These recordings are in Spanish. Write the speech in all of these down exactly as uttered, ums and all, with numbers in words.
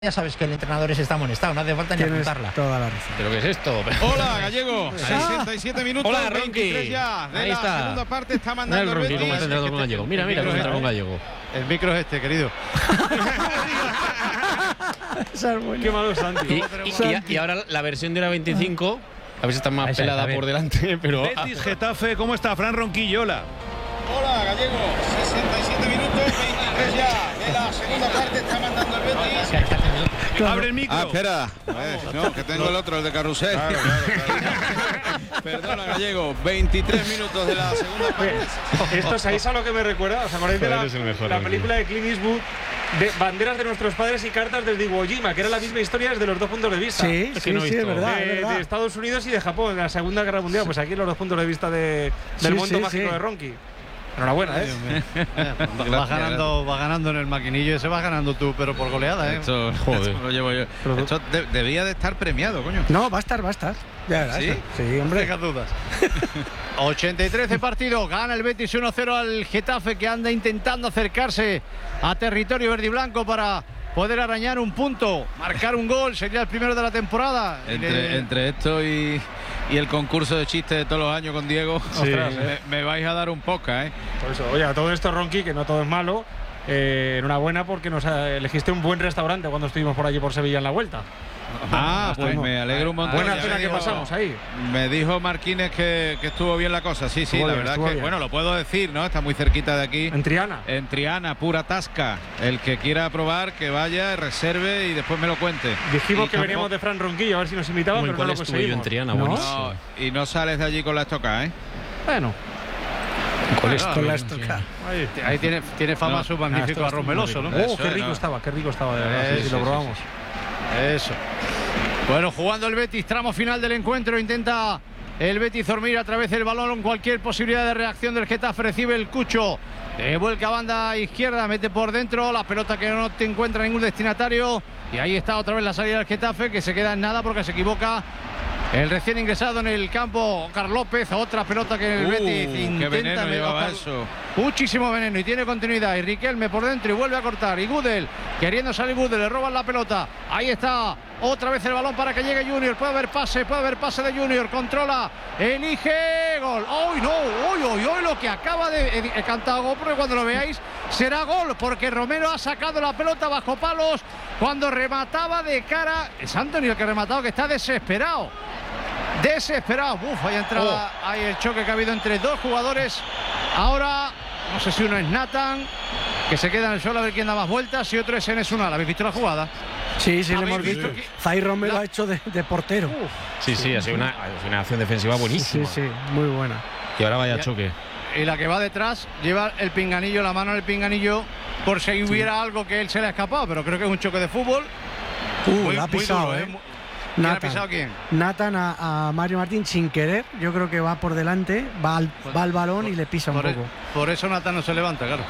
Ya sabes que el entrenador está amonestado, no hace falta ni apuntarla. Toda la razón. ¿Pero qué es esto? Hola, Gallego. sesenta y siete minutos. Hola, veintitrés ya. De Ahí la está. segunda parte está Mira mandando el Ronqui, el cómo está entrando con Gallego. Mira, mira cómo entra con Gallego. El micro es este, querido. Qué malo Santi. Y, y- y- y ahora la versión de la veinticinco, a ver si está más Esa es, pelada a ver. por delante, pero... Betis, Getafe, ¿cómo está? Fran Ronquillo, hola. Hola, Gallego. sesenta y siete minutos, veintitrés ya. De la segunda parte está mandando el Betis. Abre el micro. Ah, espera. Eh, no, que tengo el otro, el de Carrusel. Claro, claro, claro. Perdona, Gallego. veintitrés minutos de la segunda parte. Esto, ¿sabéis a lo que me recuerda? ¿Os acordáis de la, Eres el mejor, la Ronqui. película de Clint Eastwood de Banderas de nuestros padres y cartas desde Iwo Jima, que era la misma historia desde los dos puntos de vista? Sí, Es sí, que no he sí, es visto. verdad, de, es verdad. de Estados Unidos y de Japón, en la Segunda Guerra Mundial. Pues aquí los dos puntos de vista de, Sí, del momento sí, mágico sí. de Ronqui. Enhorabuena, ¿eh? Vas ganando, vas ganando en el maquinillo, ese vas ganando tú, pero por goleada, ¿eh? Esto, Joder. esto lo llevo yo. Pero- Esto de- debía de estar premiado, coño. No, va a estar, va a estar. Ya verás. ¿Sí? Sí, hombre. Deja dudas. ochenta y tres de partido, gana el Betis uno cero al Getafe, que anda intentando acercarse a territorio verde y blanco para poder arañar un punto, marcar un gol, sería el primero de la temporada. Entre, Eh, entre esto y, y el concurso de chistes de todos los años con Diego, Ostras, me, me vais a dar un poca, ¿eh? Por eso, oye, a todo esto, Ronqui, que no todo es malo. Eh, enhorabuena porque nos ha- elegiste un buen restaurante cuando estuvimos por allí por Sevilla en la vuelta. Ah, pues me alegro un montón. Buena Ya cena me que dijo- pasamos ahí. Me dijo Marquínez que, que estuvo bien la cosa. Sí, sí, Estuvo la bien, verdad estuvo que, bien. bueno, lo puedo decir, ¿no? Está muy cerquita de aquí. En Triana. En Triana, pura tasca. El que quiera probar, que vaya, reserve y después me lo cuente. Dijimos Y que tampoco- veníamos de Fran Ronquillo a ver si nos invitaba, Como pero el no cual lo estuve yo en conseguimos. Triana, ¿No? buenísimo. No, y no sales de allí con la estocada, ¿eh? Bueno, ¿Cuál es? Con la estoca. ahí. Ahí tiene, tiene fama No. su Ah, magnífico esto arroz está muy meloso, ¿no? rico. Eso Oh, qué es, rico ¿no? estaba, qué rico estaba, de verdad. Eh, sí, sí, sí, lo sí, probamos. Eso. Bueno, jugando el Betis, tramo final del encuentro, intenta el Betis dormir a través del balón, cualquier posibilidad de reacción del Getafe, recibe el Cucho, eh, vuelca a banda izquierda, mete por dentro, la pelota que no te encuentra ningún destinatario, y ahí está otra vez la salida del Getafe, que se queda en nada porque se equivoca el recién ingresado en el campo, Oscar López, otra pelota que el Uh, Betis qué intenta veneno me- llevaba Oscar- eso. Muchísimo veneno y tiene continuidad. Y Riquelme por dentro y vuelve a cortar. Y Gudel, queriendo salir Gudel, le roban la pelota. Ahí está, otra vez el balón para que llegue Junior. Puede haber pase, puede haber pase de Junior. Controla, elige, gol. ¡Uy, no! ¡Uy, uy, uy! Lo que acaba de eh, he cantado gol, porque cuando lo veáis será gol, porque Romero ha sacado la pelota bajo palos cuando remataba de cara. Es Anthony el que ha rematado, que está desesperado. Desesperado. Uf, ahí entraba ahí el choque que ha habido entre dos jugadores. Ahora, no sé si uno es Nathan, que se queda en el suelo a ver quién da más vueltas, y otro es Enes Unal. ¿Habéis visto la jugada? Sí, sí, lo ¿Habéis hemos visto visto. que- Zay Romero la- ha hecho de, de portero. Sí, sí, ha sido una, ha sido una acción defensiva buenísima. Sí, sí, muy buena. Y ahora vaya Ya. choque. Y la que va detrás lleva el pinganillo, la mano en el pinganillo, por si hubiera algo que él se le ha escapado, pero creo que es un choque de fútbol. Uh, Muy- la ha muy pisado, duro, ¿eh? Muy- ¿Quién ha Nathan. pisado quién? Nathan a, a Mario Martín sin querer. Yo creo que va por delante, va al, va al balón y le pisa un Por, e- poco. por eso Nathan no se levanta, claro.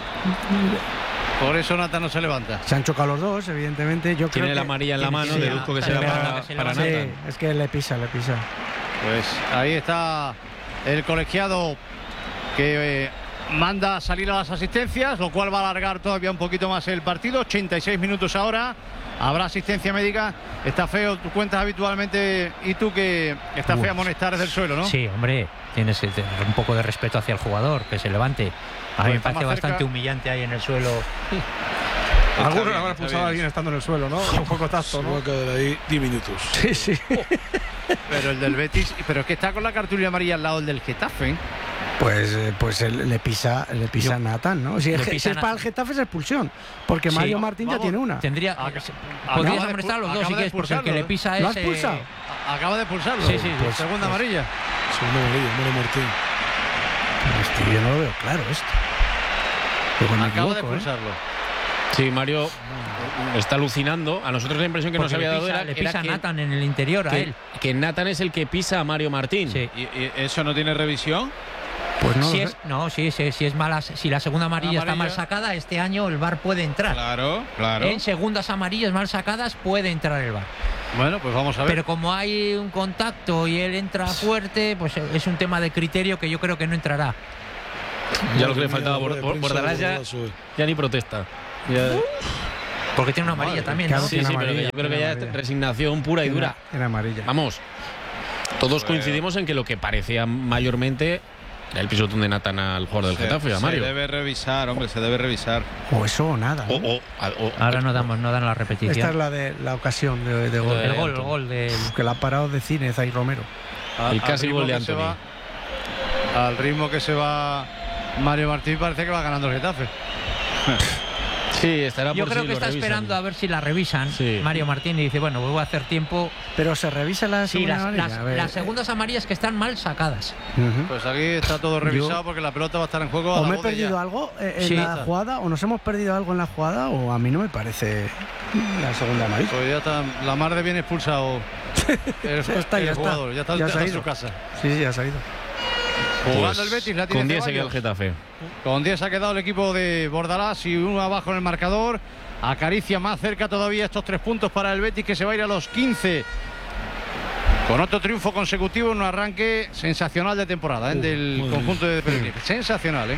Por eso Nathan no se levanta. Se han chocado los dos, evidentemente. Yo Tiene creo la que- amarilla en la tiene- mano, tiene- deduzco que sí, será pero para, que se para levanta. Nathan. Sí, es que le pisa, le pisa. Pues ahí está el colegiado que eh, manda a salir a las asistencias, lo cual va a alargar todavía un poquito más el partido. ochenta y seis minutos ahora. Habrá asistencia médica. Está feo, tú cuentas habitualmente, y tú que está Uf. feo amonestar desde el suelo, ¿no? Sí, hombre, tienes que tener un poco de respeto hacia el jugador, que se levante. A mí Pues me está parece más bastante cerca. humillante ahí en el suelo. Algunos bien, habrán está pulsado a bien. alguien estando en el suelo, ¿no? Un poco tacto, ¿no? a quedar ahí diez minutos. Sí, sí. Pero el del Betis, pero es que está con la cartulina amarilla al lado del del Getafe. Pues, eh, pues él le pisa, le pisa Yo- a Nathan, ¿no? Si, Le es, que- pisa si es a para el Nathan. Getafe es expulsión. Porque Sí. Mario Martín Vamos, ya tiene una. Tendría. Acaba- Podrías acaba de amonestar a los expu- dos si acaba de quieres, porque el que expulsarlo, le ¿eh? pisa ¿Lo es. ha expulsado? eh, Acaba de expulsarlo. Sí, sí, Por sí. segunda amarilla. Segundo amarillo, Mario Martín. Hostia, yo no lo veo claro esto. Luego me Acaba de equivoco, ¿eh? expulsarlo. Sí, Mario está alucinando. A nosotros la impresión que nos porque había le dado pisa, era, le era pisa a que, Nathan en el interior a que, él. que Nathan es el que pisa a Mario Martín. Sí. ¿Y, y eso no tiene revisión? Pues no si lo es, sé. no, sí, sí, si es mala, si la segunda amarilla, está mal Amarilla. sacada, este año el V A R puede entrar. Claro, claro. En segundas amarillas mal sacadas puede entrar el V A R. Bueno, pues vamos a ver. Pero como hay un contacto y él entra fuerte, pues es un tema de criterio que yo creo que no entrará. Ya lo que le faltaba, Bor- Bor- Bordalás ya, ya ni protesta. Ya- Porque tiene una amarilla Madre, también, claro, ¿no? Sí, tiene sí, pero amarilla, que yo creo que tiene ya es amarilla. resignación pura y Era- dura. Era amarilla. Vamos, todos coincidimos en que lo que parecía mayormente el pisotón de Nathan al jugador del Se- Getafe, a se Mario. debe revisar, hombre, se debe revisar. O eso o nada. O, ¿no? o- o- Ahora no damos, no dan la repetición. Esta es la de la ocasión de, de gol. El gol, el gol del. Que la ha parado de cine Zay Romero. Al- El casi al ritmo gol de que se Anthony. va- Al ritmo que se va Mario Martín, parece que va ganando el Getafe. Sí, estará Yo por creo si que lo está revisan. esperando a ver si la revisan. Sí. Mario Martín y dice, bueno, voy a hacer tiempo. Pero se revisa la Sí, segunda las, amarilla. las- A ver, las segundas amarillas que están mal sacadas. Ujú. Pues aquí está todo revisado porque la pelota va a estar en juego. a O la me he voz de perdido ya. algo eh, en Sí. la jugada, o nos hemos perdido algo en la jugada, o a mí no me parece la segunda amarilla. Pues ya está, la mar de bien expulsado el, Ya está, el ya está. jugador. Ya está, Ya ya se ha está en ido. su casa. Sí, sí, ya se ha ido. Jugando Pues el Betis, la tiene con diez se queda Ceballos. el Getafe. Con diez ha quedado el equipo de Bordalás y uno abajo en el marcador. Acaricia más cerca todavía estos tres puntos para el Betis, que se va a ir a los quince. Con otro triunfo consecutivo en un arranque sensacional de temporada, ¿eh? Uh, del madre conjunto mía. de Pellegrini. Sensacional, ¿eh?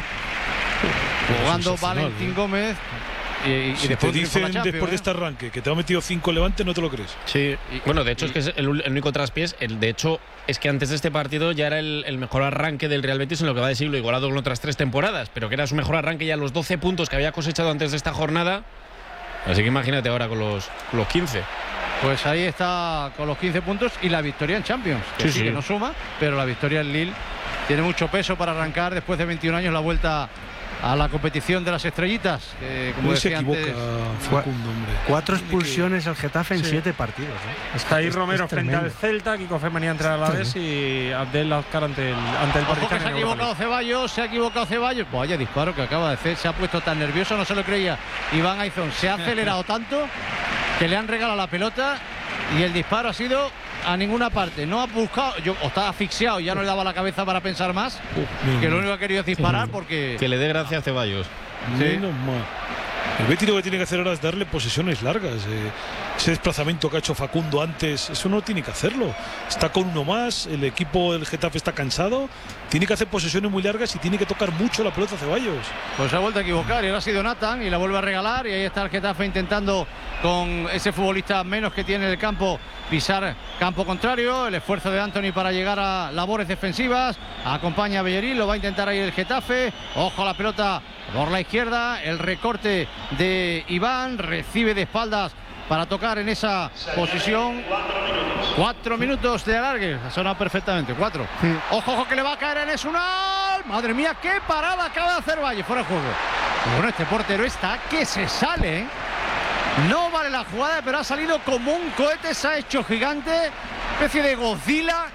Jugando sensacional, Valentín ¿eh? Gómez. Y, y Si después te un triunfo en la dicen Champions, después de ¿eh? este arranque que te ha metido cinco Levante, no te lo crees. Sí. Y- Bueno, de hecho y- es que es el, el único traspiés. El, de hecho, es que antes de este partido ya era el, el mejor arranque del Real Betis en lo que va de siglo, igualado con otras tres temporadas, pero que era su mejor arranque ya los doce puntos que había cosechado antes de esta jornada. Así que imagínate ahora con los, con los quince. Pues ahí está con los quince puntos y la victoria en Champions. Que Sí, sí, sí. que no suma, pero la victoria en Lille tiene mucho peso para arrancar después de veintiún años la vuelta a la competición de las estrellitas. Que, como Hoy se decía equivoca antes, Facundo, hombre. Cuatro expulsiones al Getafe en Sí. siete partidos. ¿eh? Está ahí Es- Romero es frente al tremendo. Celta, Kiko Femenía entre a la vez y Abdel Azcar ante el, ante el ojo que Partizan se ha en Europa equivocado Ceballos, se ha equivocado Ceballos. Pues vaya disparo que acaba de hacer, se ha puesto tan nervioso, no se lo creía. Iván Aizón se ha acelerado tanto que le han regalado la pelota y el disparo ha sido a ninguna parte. No ha buscado, yo, o estaba asfixiado y ya no le daba la cabeza para pensar más, Menos que lo mal. único que ha querido es disparar porque... Que le dé gracia a Ceballos. Sí. Menos mal. El Betis lo que tiene que hacer ahora es darle posesiones largas. eh, ese desplazamiento que ha hecho Facundo antes, eso no tiene que hacerlo. Está con uno más, el equipo del Getafe está cansado, tiene que hacer posesiones muy largas y tiene que tocar mucho la pelota a Ceballos. Pues se ha vuelto a equivocar y ahora ha sido Nathan y la vuelve a regalar y ahí está el Getafe intentando con ese futbolista menos que tiene en el campo pisar campo contrario, el esfuerzo de Anthony para llegar a labores defensivas, acompaña a Bellerín, lo va a intentar ahí el Getafe, ojo a la pelota por la izquierda, el recorte de Iván, recibe de espaldas para tocar en esa posición. Cuatro minutos de alargue, ha sonado perfectamente, cuatro. Ojo, ojo que le va a caer en Esunal. Madre mía, qué parada acaba de hacer Valle, fuera de juego. Bueno, este portero está que se sale, ¿eh? No vale la jugada, pero ha salido como un cohete, se ha hecho gigante, especie de Godzilla.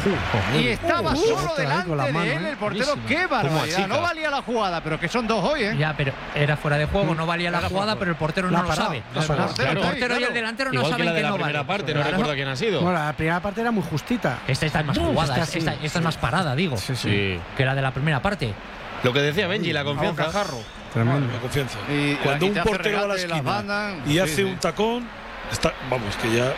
Y estaba Uh, solo otra ahí con la delante mano, de él, ¿eh? el portero. Buenísimo. Qué barbaridad. achica. No valía la jugada, pero que son dos hoy, ¿eh? Ya, pero era fuera de juego, no valía la Era jugada, fuera. pero el portero La no ha lo parado, sabe. la ha parado. El Claro. portero y Claro. el delantero no Igual que saben la de que la no primera vale. parte, no Claro. recuerdo quién ha sido. Bueno, la primera parte era muy justita. Esta está más jugada, esta esta, sí, esta- esta sí. es más parada, digo, Sí, sí. Sí. que la de la primera parte. Lo que decía Benji, la A un confianza. cajarro. Tremendo. La confianza. Y- Cuando y un te hace portero va a la regate, las esquina bandas. y Sí, hace sí. un tacón, está, vamos, que ya.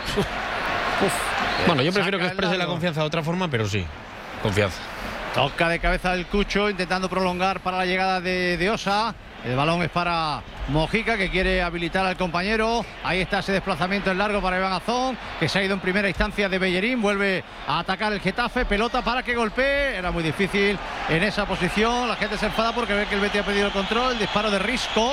Bueno, yo prefiero que Saca el exprese la largo. confianza de otra forma, pero sí. Confianza. Toca de cabeza el Cucho, intentando prolongar para la llegada de, de Osa. El balón es para Mojica, que quiere habilitar al compañero. Ahí está ese desplazamiento en largo para Iván Azón, que se ha ido en primera instancia de Bellerín. Vuelve a atacar el Getafe. Pelota para que golpee. Era muy difícil en esa posición. La gente se enfada porque ve que el Betis ha pedido el control. Disparo de Risco.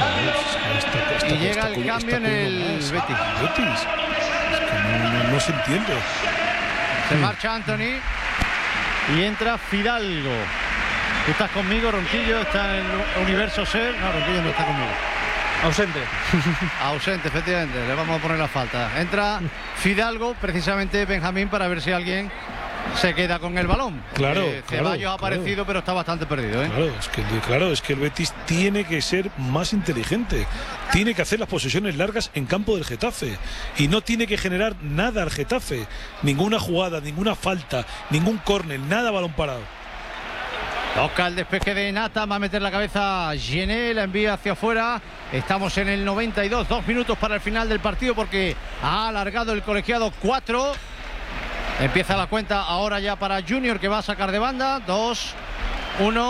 Y llega el cambio en el Betis. Betis. Es que no, no- no se entiende. Se marcha Anthony y entra Fidalgo. ¿Tú estás conmigo, Ronquillo? ¿Está en el universo ser? No, Ronquillo no está conmigo. Ausente. Ausente, efectivamente. Le vamos a poner la falta. Entra Fidalgo, precisamente Benjamín, para ver si alguien se queda con el balón. Claro, Porque claro, Ceballos ha aparecido, claro. pero está bastante perdido, ¿eh? Claro es, que, claro, es que el Betis tiene que ser más inteligente. Tiene que hacer las posesiones largas en campo del Getafe. Y no tiene que generar nada al Getafe. Ninguna jugada, ninguna falta, ningún córner, nada balón parado. Toca el despeje de Nata, va a meter la cabeza Gené, la envía hacia afuera. Estamos en el noventa y dos, dos minutos para el final del partido porque ha alargado el colegiado cuatro. Empieza la cuenta ahora ya para Junior, que va a sacar de banda. dos, uno.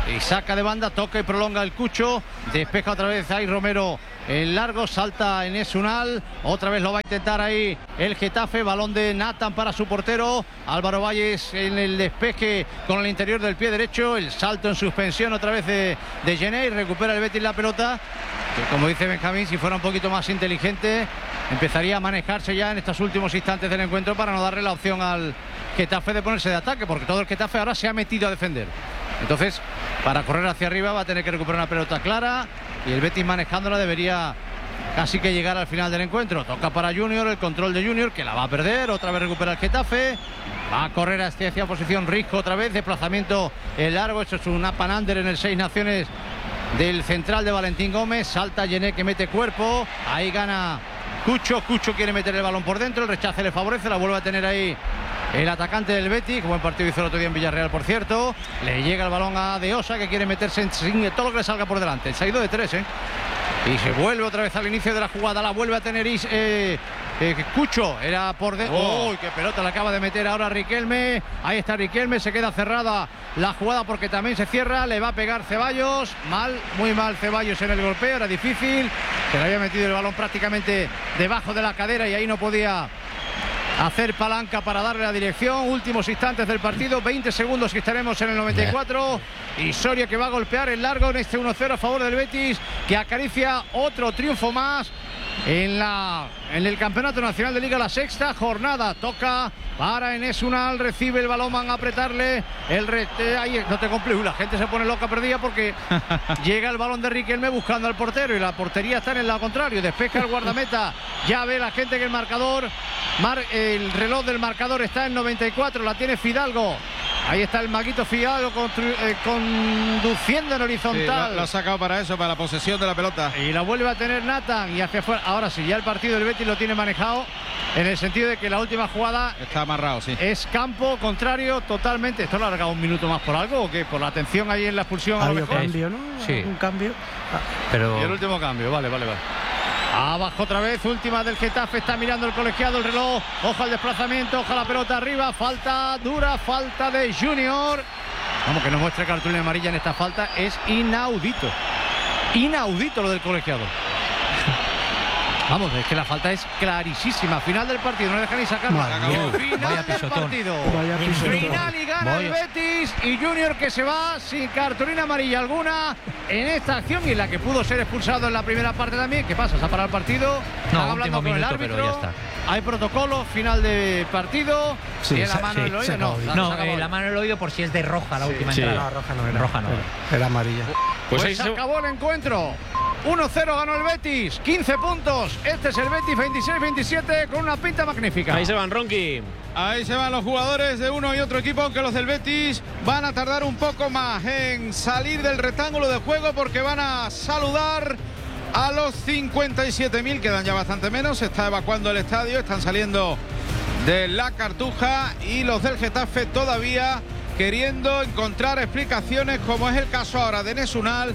y saca de banda, toca y prolonga el Cucho, despeja otra vez ahí Romero el largo, salta Enes Unal, otra vez lo va a intentar ahí el Getafe, balón de Nathan para su portero, Álvaro Valles en el despeje con el interior del pie derecho, el salto en suspensión otra vez de, de Gené, recupera el Betis la pelota, que como dice Benjamín, si fuera un poquito más inteligente, empezaría a manejarse ya en estos últimos instantes del encuentro para no darle la opción al Getafe de ponerse de ataque, porque todo el Getafe ahora se ha metido a defender. Entonces, para correr hacia arriba va a tener que recuperar una pelota clara y el Betis manejándola debería casi que llegar al final del encuentro. Toca para Junior, el control de Junior, que la va a perder, otra vez recupera el Getafe, va a correr hacia, hacia posición Risco otra vez, desplazamiento en largo, eso es un up and under en el Seis Naciones del central de Valentín Gómez, salta Gené que mete cuerpo, ahí gana Cucho, Cucho quiere meter el balón por dentro, el rechace le favorece, la vuelve a tener ahí el atacante del Betis, buen partido hizo el otro día en Villarreal, por cierto. Le llega el balón a De Osa, que quiere meterse en todo lo que le salga por delante. Se ha ido de tres, ¿eh? Y se vuelve otra vez al inicio de la jugada. La vuelve a tener Is, eh, eh, Cucho. Era por dentro. Oh. ¡Uy, qué pelota le acaba de meter ahora Riquelme! Ahí está Riquelme, se queda cerrada la jugada porque también se cierra. Le va a pegar Ceballos. Mal, muy mal Ceballos en el golpeo. Era difícil. Se le había metido el balón prácticamente debajo de la cadera y ahí no podía hacer palanca para darle la dirección. Últimos instantes del partido, veinte segundos que estaremos en el noventa y cuatro y Soria que va a golpear el largo en este uno cero a favor del Betis, que acaricia otro triunfo más en la en el Campeonato Nacional de Liga, la sexta jornada. Toca para Enes Unal, recibe el balón, van a apretarle el rete, ahí no te compliques, la gente se pone loca perdida porque llega el balón de Riquelme buscando al portero y la portería está en el lado contrario, despeja el guardameta, ya ve la gente que el marcador mar, el reloj del marcador está en noventa y cuatro, la tiene Fidalgo. Ahí está el maguito Fidalgo eh, conduciendo en horizontal. Sí, lo ha sacado para eso, para la posesión de la pelota. Y la vuelve a tener Nathan y hacia afuera. Ahora sí, ya el partido del Betis lo tiene manejado en el sentido de que la última jugada está amarrado, sí. Es campo contrario totalmente. ¿Esto lo ha alargado un minuto más por algo o qué? ¿Por la atención ahí en la expulsión? Ha a lo habido mejor. cambio, ¿no? Sí. Un cambio. Pero Y el último cambio, vale, vale, vale. Abajo otra vez, última del Getafe, está mirando el colegiado el reloj, ojo al desplazamiento, ojo a la pelota arriba, falta dura, falta de Junior. Vamos, que nos muestre cartulina amarilla en esta falta, es inaudito. Inaudito lo del colegiado. Vamos, es que la falta es clarísima. Final del partido, no le dejan ni sacarla. Final Vaya del pisotón. partido. Vaya pisotón. Final y gana el Vaya. Betis y Junior que se va sin cartulina amarilla alguna en esta acción y en la que pudo ser expulsado en la primera parte también. ¿Qué pasa? ¿Se ha parado el partido? Están No, hablando último con el minuto, árbitro. pero ya está. Hay protocolo, final de partido. Sí, Tiene la se- mano sí, en el oído. se No, acabó. la- se no, acabó. eh, la mano en el oído por si es de roja la última Sí. entrada. No, roja no era. Roja no. Era, era amarilla. Pues, Pues ahí se se- acabó el encuentro. uno cero ganó el Betis, quince puntos. Este es el Betis veintiséis veintisiete con una pinta magnífica. Ahí se van, Ronqui. Ahí se van los jugadores de uno y otro equipo, aunque los del Betis van a tardar un poco más en salir del rectángulo de juego porque van a saludar a los cincuenta y siete mil, quedan ya bastante menos, se está evacuando el estadio, están saliendo de la Cartuja y los del Getafe todavía queriendo encontrar explicaciones, como es el caso ahora de Enes Unal,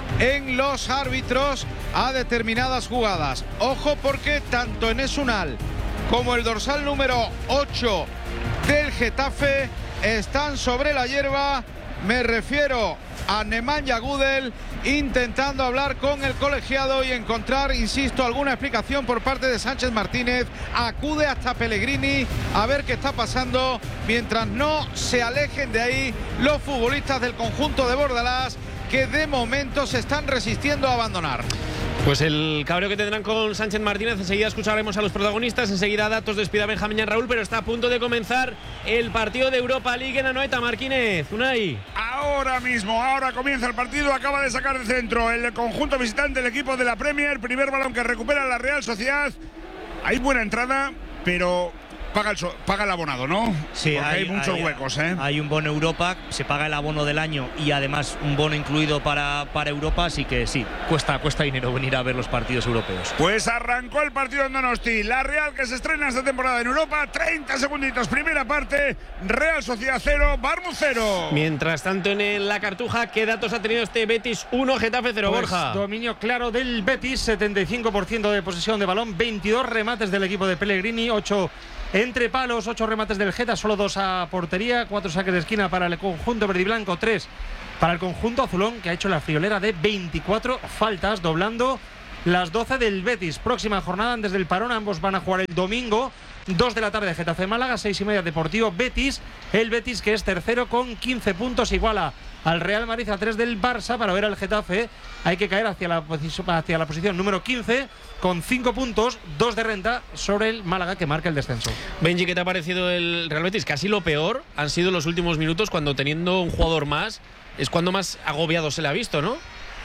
en los árbitros a determinadas jugadas. Ojo porque tanto Enes Unal como el dorsal número ocho del Getafe están sobre la hierba. Me refiero a Nemanja Gudel, intentando hablar con el colegiado y encontrar, insisto, alguna explicación por parte de Sánchez Martínez. Acude hasta Pellegrini a ver qué está pasando, mientras no se alejen de ahí los futbolistas del conjunto de Bordalás, que de momento se están resistiendo a abandonar. Pues el cabreo que tendrán con Sánchez Martínez, enseguida escucharemos a los protagonistas, enseguida datos, despida Benjamín y Raúl, pero está a punto de comenzar el partido de Europa League en Anoeta. Marquínez, Unai. Ahora mismo, ahora comienza el partido, acaba de sacar de centro el conjunto visitante del equipo de la Premier, primer balón que recupera la Real Sociedad. Hay buena entrada, pero paga el, so paga el abonado, ¿no? Sí, porque hay, hay muchos hay, huecos, ¿eh? Hay un bono Europa, se paga el abono del año y además un bono incluido para, para Europa, así que sí, cuesta, cuesta dinero venir a ver los partidos europeos. Pues arrancó el partido en Donosti. La Real que se estrena esta temporada en Europa. treinta segunditos, primera parte. Real Sociedad cero, Bournemouth cero. Mientras tanto, en la Cartuja, ¿qué datos ha tenido este Betis uno, Getafe cero, Pues Borja? dominio claro del Betis, setenta y cinco por ciento de posesión de balón, veintidós remates del equipo de Pellegrini, ocho entre palos, ocho remates del Geta, solo dos a portería, cuatro saques de esquina para el conjunto verde y blanco, tres para el conjunto azulón, que ha hecho la friolera de veinticuatro faltas, doblando las doce del Betis. Próxima jornada antes del parón, ambos van a jugar el domingo, dos de la tarde, Getafe Málaga, seis y media Deportivo Betis. El Betis, que es tercero con quince puntos, iguala al Real Madrid a tres del Barça. Para ver al Getafe hay que caer hacia la, hacia la posición número quince con cinco puntos, dos de renta sobre el Málaga, que marca el descenso. Benji, ¿qué te ha parecido el Real Betis? Casi lo peor han sido los últimos minutos, cuando teniendo un jugador más es cuando más agobiado se le ha visto, ¿no?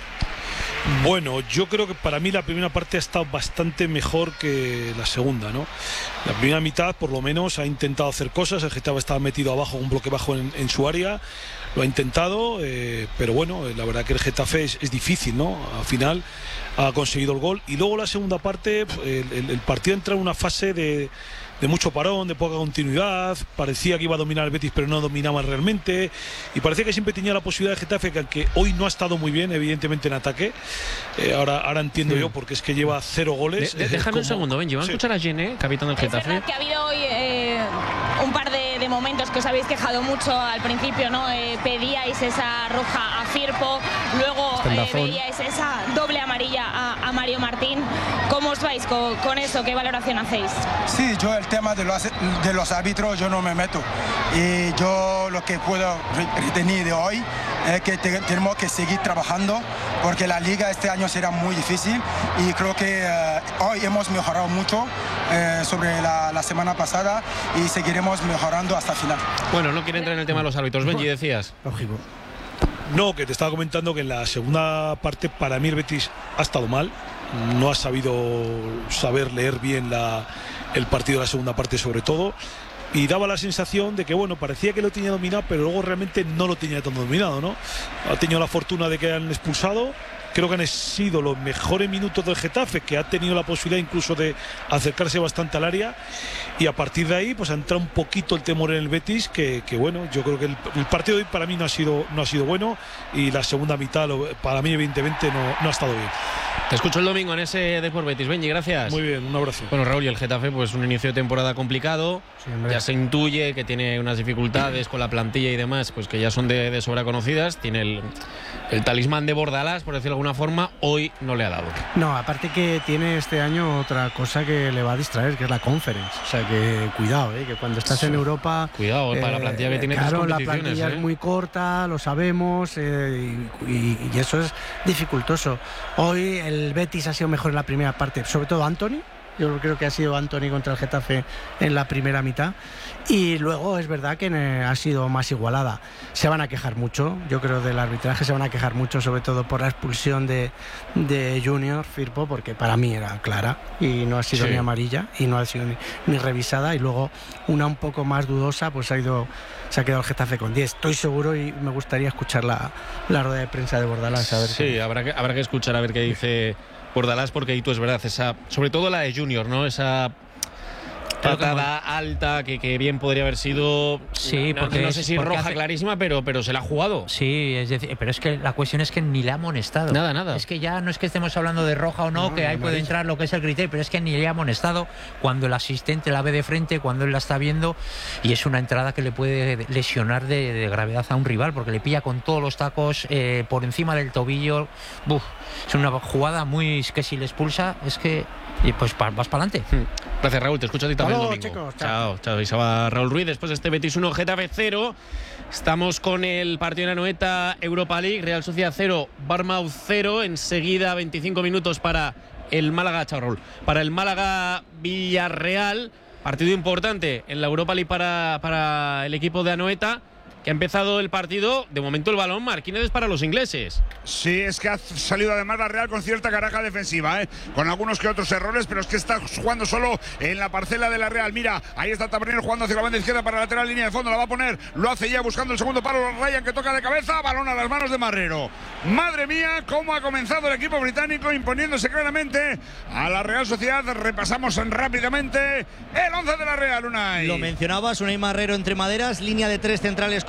Bueno, yo creo que para mí la primera parte ha estado bastante mejor que la segunda, ¿no? La primera mitad, por lo menos, ha intentado hacer cosas. El Getafe estaba metido abajo, un bloque bajo en, en su área. Lo ha intentado, eh, pero bueno, la verdad que el Getafe es, es difícil, ¿no? Al final ha conseguido el gol. Y luego la segunda parte, el, el, el partido entra en una fase de, de mucho parón, de poca continuidad. Parecía que iba a dominar el Betis, pero no dominaba realmente. Y parecía que siempre tenía la posibilidad de Getafe, que aunque hoy no ha estado muy bien, evidentemente, en ataque. Eh, ahora, ahora entiendo sí. yo, porque es que lleva cero goles. De, de, déjame como... un segundo, Benji. Vamos sí. a escuchar a Gene, capitán del Getafe. Es verdad que ha habido hoy eh, un par de, de momentos que os habéis quejado mucho al principio, ¿no? Eh, pedíais esa roja a Firpo, luego eh, veíais esa doble amarilla a, a Mario Martín. ¿Cómo os vais con, con eso? ¿Qué valoración hacéis? Sí, yo el tema de los, de los árbitros yo no me meto. Y yo lo que puedo retener de hoy es que te, tenemos que seguir trabajando, porque la liga este año será muy difícil y creo que eh, hoy hemos mejorado mucho eh, sobre la, la semana pasada y seguiremos mejorando hasta el final. Bueno, no quiere entrar en el tema de los árbitros. Benji, decías. Lógico. No, que te estaba comentando que en la segunda parte para mí el Betis ha estado mal. No ha sabido saber leer bien la, el partido de la segunda parte, sobre todo. Y daba la sensación de que, bueno, parecía que lo tenía dominado, pero luego realmente no lo tenía tan dominado, ¿no? Ha tenido la fortuna de que han expulsado. Creo que han sido los mejores minutos del Getafe, que ha tenido la posibilidad incluso de acercarse bastante al área. Y a partir de ahí, pues ha entrado un poquito el temor en el Betis, que, que bueno, yo creo que el, el partido de hoy para mí no ha sido, no ha sido bueno. Y la segunda mitad, lo, para mí, evidentemente, no, no ha estado bien. Te escucho el domingo en ese Depor Betis. Benji, gracias. Muy bien, un abrazo. Bueno, Raúl, y el Getafe, pues un inicio de temporada complicado. Sí, ya se intuye que tiene unas dificultades con la plantilla y demás, pues que ya son de, de sobra conocidas. Tiene el, el talismán de Bordalás, por decirlo de alguna forma. Hoy no le ha dado. No, aparte que tiene este año otra cosa que le va a distraer, que es la Conference. O sea que cuidado, ¿eh? Que cuando estás sí. en Europa... Cuidado, eh, para la plantilla que tiene. Claro, la plantilla ¿eh? es muy corta, lo sabemos, eh, y, y, y eso es dificultoso. Hoy el Betis ha sido mejor en la primera parte, sobre todo Antony. Yo creo que ha sido Antony contra el Getafe en la primera mitad. Y luego es verdad que ha sido más igualada. Se van a quejar mucho, yo creo, del arbitraje. Se van a quejar mucho, sobre todo por la expulsión de, de Junior Firpo, porque para mí era clara y no ha sido sí. ni amarilla y no ha sido ni, ni revisada. Y luego una un poco más dudosa, pues ha ido, se ha quedado el Getafe con diez. Estoy seguro y me gustaría escuchar la, la rueda de prensa de Bordalás. A ver sí, cómo... habrá, que, habrá que escuchar a ver qué dice Bordalás, porque ahí tú es verdad, esa, sobre todo la de Junior, ¿no? Esa patada alta que, que bien podría haber sido, sí, no, porque no sé si roja hace... clarísima, pero, pero se la ha jugado. Sí, es decir, pero es que la cuestión es que ni le ha amonestado. Nada, nada. Es que ya no es que estemos hablando de roja o no, no que ahí puede entrar lo que es el criterio, pero es que ni le ha amonestado cuando el asistente la ve de frente, cuando él la está viendo, y es una entrada que le puede lesionar de, de gravedad a un rival, porque le pilla con todos los tacos eh, por encima del tobillo. Buf, es una jugada muy que si le expulsa es que y pues vas para adelante. Gracias, Raúl. Te escucho a ti también el domingo. Chicos, chao, chao. Y se va Raúl Ruiz después de este Betis uno, Getafe cero. Estamos con el partido de la Anoeta, Europa League, Real Sociedad cero, Bournemouth cero. Enseguida veinticinco minutos para el Málaga, chao Raúl, para el Málaga Villarreal. Partido importante en la Europa League para, para el equipo de Anoeta, que ha empezado el partido. De momento el balón Marquínez es para los ingleses. Sí, es que ha salido además la Real con cierta caraja defensiva, ¿eh? Con algunos que otros errores, pero es que está jugando solo en la parcela de la Real. Mira, ahí está Tabernier jugando hacia la banda izquierda para la lateral, línea de fondo, la va a poner, lo hace ya buscando el segundo palo, Ryan, que toca de cabeza, balón a las manos de Marrero. Madre mía, cómo ha comenzado el equipo británico imponiéndose claramente a la Real Sociedad. Repasamos rápidamente el once de la Real, Unai. Lo mencionabas, Unai Marrero entre maderas, línea de tres centrales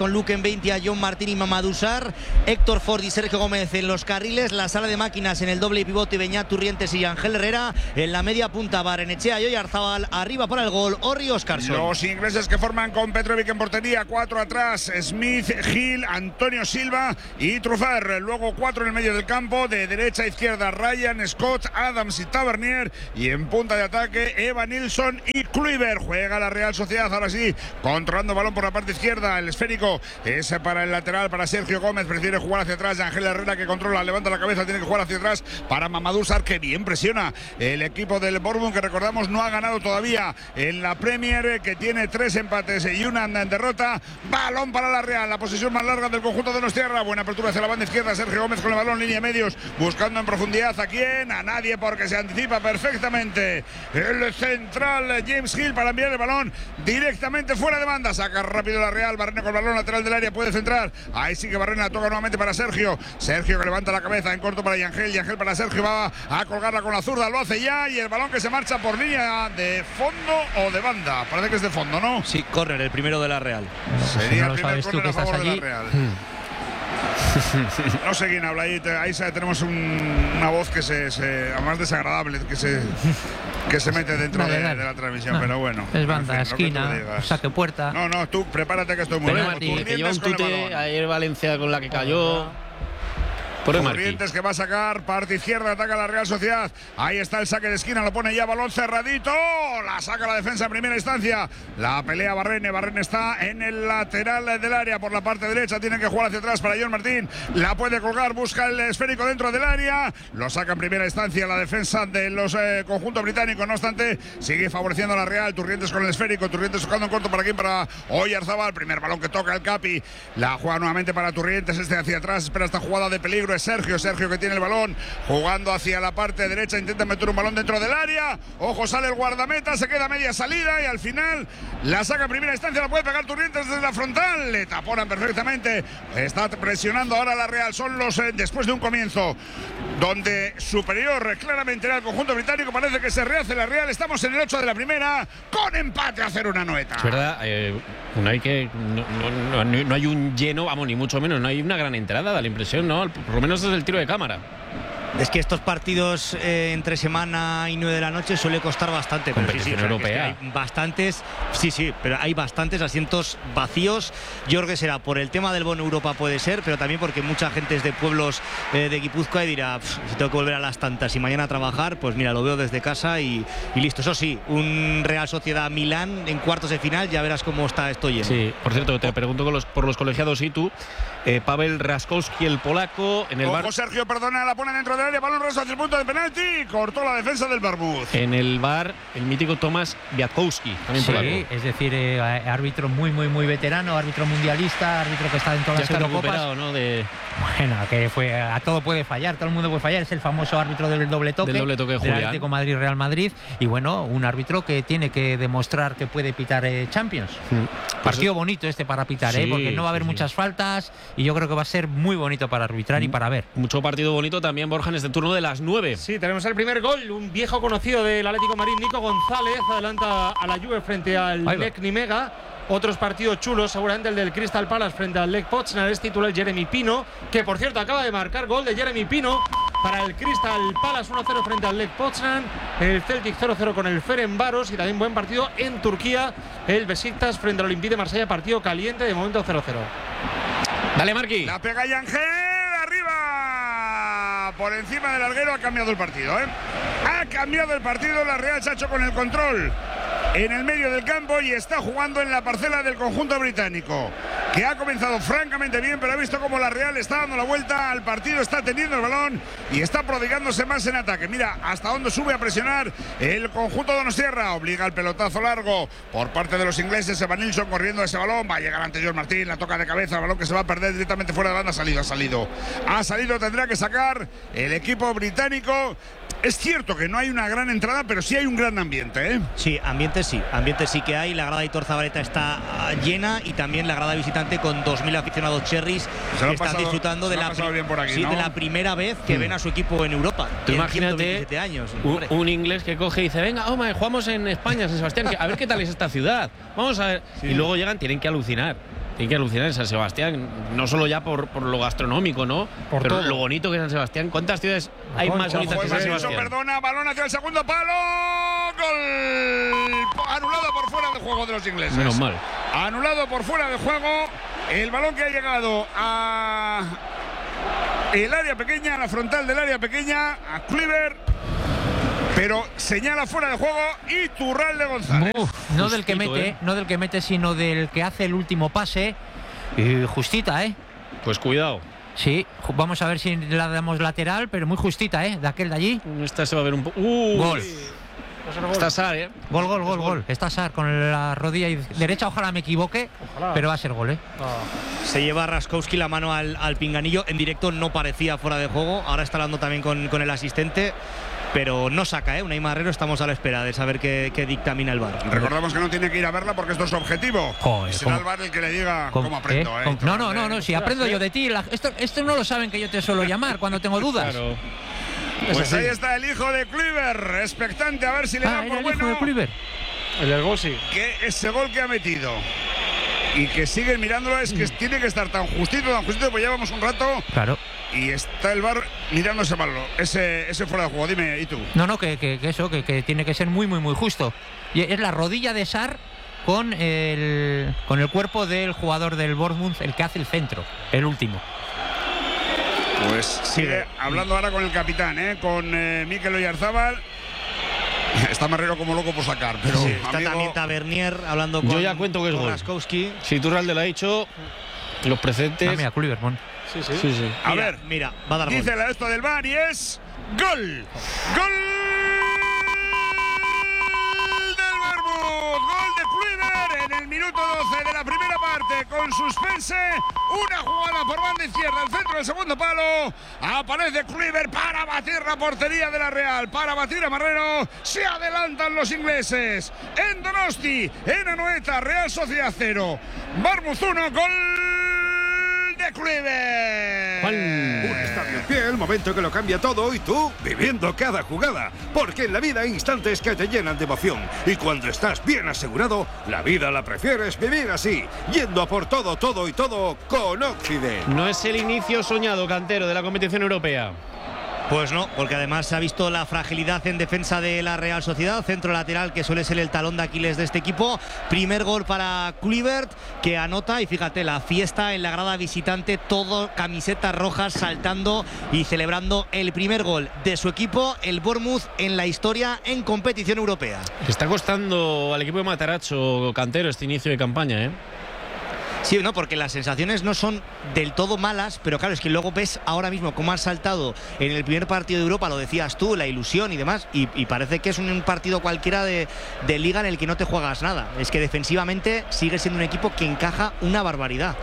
con Luke en veinte a John Martín y Mamadou Sarr, Héctor Ford y Sergio Gómez en los carriles, la sala de máquinas en el doble pivote Beñat Turrientes y Ángel Herrera, en la media punta Barrenechea y Oyarzabal, arriba para el gol Orri Óscarson. Los ingleses que forman con Petrovic en portería, cuatro atrás, Smith, Gil, Antonio Silva y Truffert, luego cuatro en el medio del campo, de derecha a izquierda Ryan, Scott, Adams y Tavernier, y en punta de ataque Eva Nilsson y Kluivert. Juega la Real Sociedad, ahora sí, controlando balón por la parte izquierda, el esférico es para el lateral, para Sergio Gómez, prefiere jugar hacia atrás, Ángel Herrera que controla, levanta la cabeza, tiene que jugar hacia atrás para Mamadou Sarr, que bien presiona el equipo del Bournemouth, que recordamos no ha ganado todavía en la Premier, que tiene tres empates y una derrota. Balón para la Real, la posición más larga del conjunto de Donostierra, buena apertura hacia la banda izquierda, Sergio Gómez con el balón, línea medios, buscando en profundidad a quién, a nadie, porque se anticipa perfectamente el central James Hill para enviar el balón directamente fuera de banda, saca rápido la Real, Barrena con el balón lateral del área, puede centrar, ahí sí que Barrena toca nuevamente para Sergio, Sergio que levanta la cabeza en corto para Yangel, Yangel para Sergio, va a colgarla con la zurda, lo hace ya, y el balón que se marcha por línea de fondo o de banda, parece que es de fondo, ¿no? Sí, córner, el primero de la Real. Sería no el lo primer sabes tú córner que a favor estás de allí. la Real. No sé quién habla ahí, te- ahí se- tenemos un- una voz que se, se además desagradable, que se que se mete dentro Dale, de, dale. de la transmisión, No, pero bueno. es en banda, fin, lo que tú esquina, digas. saque puerta. No, no, tú prepárate que estoy muy Pone bien. Martí, que lleva Turrientes un con el tute balón. ayer Valencia con la que cayó. Pone Martí. Turrientes que va a sacar, parte izquierda, ataca la Real Sociedad. Ahí está el saque de esquina, lo pone ya, balón cerradito. La saca la defensa en primera instancia. La pelea Barrene. Barrene está en el lateral del área por la parte derecha. Tiene que jugar hacia atrás para John Martín. La puede colgar, busca el esférico dentro del área. Lo saca en primera instancia la defensa de los eh, conjuntos británicos. No obstante, sigue favoreciendo a la Real. Turrientes con el esférico. Turrientes tocando en corto para aquí, para Oyarzabal. Primer balón que toca el Capi. La juega nuevamente para Turrientes. Este hacia atrás. Espera esta jugada de peligro. Es Sergio. Sergio que tiene el balón. Jugando hacia la parte derecha. Intenta meter un balón dentro del área. Ojo, sale el guardameta. Se queda media salida. Y al final la saca en primera instancia. La puede pegar Turrientes desde la frontal. Le taponan perfectamente. Está presionando ahora la Real. Son los eh, después de un comienzo donde superior claramente era el conjunto británico. Parece que se rehace la Real. Estamos en el ocho de la primera. Con empate a cero una noeta. Es verdad, eh, no hay que no, no- no- no hay un lleno, vamos, ni mucho menos, no hay una gran entrada, da la impresión, ¿no? Por lo menos desde el tiro de cámara. Es que estos partidos eh, entre semana y nueve de la noche suele costar bastante. Pero sí, sí, Competición o sea, que es que europea. hay bastantes, sí, sí, pero hay bastantes asientos vacíos. Yo creo que será por el tema del bono Europa, puede ser, pero también porque mucha gente es de pueblos eh, de Guipúzcoa y dirá, "Pf, si tengo que volver a las tantas y mañana a trabajar, pues mira, lo veo desde casa y, y listo. Eso sí, un Real Sociedad Milán en cuartos de final, ya verás cómo está esto lleno. Sí, por cierto, te pregunto con los- por los colegiados y tú, eh, Pavel Raskowski, el polaco, en el Ojo, bar. Sergio, perdona, la pone dentro del área. Balón raso hacia el punto de penalti. Cortó la defensa del Bournemouth. En el bar, el mítico Tomasz Biatkowski, también polaco. Sí, es decir, eh, árbitro muy, muy, muy veterano, árbitro mundialista, árbitro que está en todas Ya las está Eurocopas. recuperado, ¿no? De... Bueno, que fue a todo puede fallar, todo el mundo puede fallar. Es el famoso árbitro del doble toque, Del doble toque, del Julián. Atlético Madrid Real Madrid, y bueno, un árbitro que tiene que demostrar que puede pitar eh, Champions. Partido bonito este para pitar, Sí, eh, porque no va a haber sí, sí. muchas faltas y yo creo que va a ser muy bonito para arbitrar y para ver. Mucho partido bonito también, Borja, en este turno de las nueve. Sí, tenemos el primer gol, un viejo conocido del Atlético de Madrid, Nico González, adelanta a la Juve frente al Ahí va. Lech Nimega. Otros partidos chulos, seguramente el del Crystal Palace frente al Lech Poznan, es titular Jeremy Pino, que por cierto acaba de marcar gol de Jeremy Pino para el Crystal Palace, uno cero frente al Lech Poznan, el Celtic cero cero con el Ferencváros, y también buen partido en Turquía, el Besiktas frente al Olympique de Marsella, partido caliente, de momento cero cero. Dale, Marqui. La pega Yangel, arriba. Por encima del larguero ha cambiado el partido, ¿eh? Ha cambiado el partido, la Real se ha hecho con el control en el medio del campo y está jugando en la parcela del conjunto británico, que ha comenzado francamente bien, pero ha visto cómo la Real está dando la vuelta al partido, está teniendo el balón y está prodigándose más en ataque. Mira hasta dónde sube a presionar el conjunto de Donostierra, obliga el pelotazo largo por parte de los ingleses. Evan Nilsson corriendo ese balón, va a llegar ante John Martín, la toca de cabeza, el balón que se va a perder directamente fuera de banda. Ha salido, ha salido, ha salido, tendrá que sacar el equipo británico. Es cierto que no hay una gran entrada, pero sí hay un gran ambiente, ¿eh? Sí, ambiente sí, ambiente sí que hay. La grada de Hitor Zabaleta está ah, llena y también la grada visitante con dos mil aficionados cherries Se lo que han están pasado- disfrutando se de lo han la, pasado pri- bien por aquí, sí, ¿no? de la primera vez que Mm. ven a su equipo en Europa. Tú en imagínate ciento veintisiete años. un, hombre. un inglés que coge y dice, venga, hombre, jugamos en España, San Sebastián, que- a ver qué tal es esta ciudad. Vamos a ver. Y luego llegan, tienen que alucinar. hay que alucinar en San Sebastián, no solo ya por, por lo gastronómico, ¿no? Por pero todo. lo bonito que es San Sebastián. ¿Cuántas ciudades hay Ojo, más bonitas Ojo, que San Evanilson, Sebastián? perdona, balón hacia el segundo palo. Gol. Anulado por fuera de juego de los ingleses. Menos mal. Anulado por fuera de juego. El balón que ha llegado a el área pequeña, a la frontal del área pequeña, a Kluivert. Pero señala fuera de juego Iturralde González. Uf, no del que Justito, mete, ¿eh? no del que mete, sino del que hace el último pase. Y justita, ¿eh? Pues cuidado. Sí, ju- vamos a ver si la damos lateral, pero muy justita, ¿eh? De aquel de allí. Esta se va a ver un poco. Uh, Gol. Está Sar, ¿eh? Gol, gol, gol, gol. Está Sar con la rodilla y- derecha, ojalá me equivoque, Ojalá. pero va a ser gol, ¿eh? Se lleva Raskowski la mano al, al pinganillo. En directo no parecía fuera de juego. Ahora está hablando también con, con el asistente. Pero no saca, ¿eh? Unai Marrero, estamos a la espera de saber qué, qué dictamina el V A R. Recordamos que no tiene que ir a verla porque esto es su objetivo. Joder, Y será ¿cómo? el V A R el que le diga ¿Cómo? cómo aprendo. ¿Eh? ¿eh? ¿Cómo? No, no, no, no, si aprendo yo de ti. la- esto, esto no lo saben que yo te suelo llamar cuando tengo dudas. Claro. Pues ahí está el hijo de Kluivert, expectante a ver si le Ah, dan era por el hijo de bueno Kluivert. El del gol sí. que ese gol que ha metido. Y que siguen mirándolo, es que tiene que estar tan justito, tan justito, pues llevamos un rato Claro. y está el V A R mirando ese balón, ese, ese fuera de juego. Dime, ¿y tú? No, no, que, que- que eso, que, que tiene que ser muy, muy, muy justo. Y es la rodilla de Sar con el, con el cuerpo del jugador del Bournemouth, el que hace el centro, el último. Pues sigue hablando ahora con el capitán, ¿eh? Con eh, Mikel Oyarzábal. Está Marrero como loco por sacar, pero Sí, está amigo, también Tavernier hablando con, Yo ya cuento que es con gol. Raskowski. Si Iturralde lo ha dicho, los presentes. Ah, mira, Kluivert, mon. Sí, sí. Sí, sí. a Mira, ver, mira, va a dar gol. dice la esto del V A R y es gol. Gol del Bournemouth. Gol de Kluivert en el minuto doce de la primera parte con suspense. Una jugada por banda izquierda al centro del segundo palo. Aparece Kluivert para batir la portería de la Real, para batir a Marrero. Se adelantan los ingleses. En Donosti, en Anoeta, Real Sociedad cero. Bournemouth uno, gol de Kluivert. Un estadio en pie, el momento que lo cambia todo y tú viviendo cada jugada. Porque en la vida hay instantes que te llenan de emoción. Y cuando estás bien asegurado, la vida la prefieres vivir así. Yendo a por todo, todo y todo con Occident. No es el inicio soñado, Cantero, de la competición europea. Pues no, porque además se ha visto la fragilidad en defensa de la Real Sociedad, centro lateral que suele ser el talón de Aquiles de este equipo. Primer gol para Kluivert, que anota, y fíjate, la fiesta en la grada visitante, todo camisetas rojas saltando y celebrando el primer gol de su equipo, el Bournemouth, en la historia en competición europea. Le está costando al equipo de Matarazzo, Cantero, este inicio de campaña, ¿eh? Sí, no, porque las sensaciones no son del todo malas, pero claro, es que luego ves ahora mismo cómo han saltado en el primer partido de Europa, lo decías tú, la ilusión y demás, y, y parece que es un partido cualquiera de, de liga en el que no te juegas nada. Es que defensivamente sigue siendo un equipo que encaja una barbaridad.